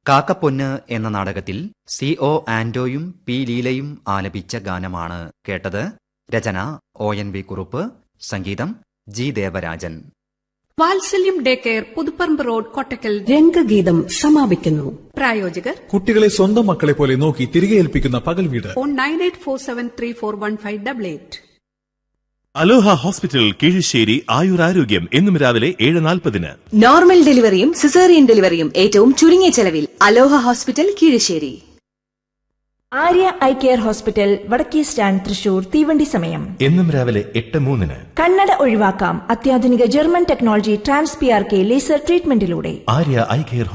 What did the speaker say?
കാക്കപ്പൊന്ന് എന്ന നാടകത്തിൽ C.O. ആന്റോയും P. ലീലയും ആലപിച്ച ഗാനമാണ് കേട്ടത്. രചന ONV കുറുപ്പ്, സംഗീതം G. ദേവരാജൻ. വാത്സല്യം day care, Puthuparamba road, Kottakkal. രംഗഗീതം സമാപിക്കുന്നു. പ്രായോജകർ കുട്ടികളെ സ്വന്തം മക്കളെ പോലെ നോക്കി തിരികെ ഏൽപ്പിക്കുന്ന പകൽ വീട്. ഫോൺ 9847341588. അലോഹ ഹോസ്പിറ്റൽ കീഴ്ശ്ശേരി. ആയുരാരോഗ്യം എന്നും രാവിലെ 7:40. നോർമൽ ഡെലിവറിയും സിസേറിയൻ ഡെലിവറിയും ഏറ്റവും ചുരുങ്ങിയ ചെലവിൽ. അലോഹ hospital Kizhisseri. Arya eye care hospital, വടക്കേ സ്റ്റാൻഡ്, തൃശൂർ. തീവണ്ടി സമയം എന്നും രാവിലെ 8:03. കണ്ണട ഒഴിവാക്കാം അത്യാധുനിക German technology trans PRK laser ട്രീറ്റ്മെന്റിലൂടെ. Arya eye care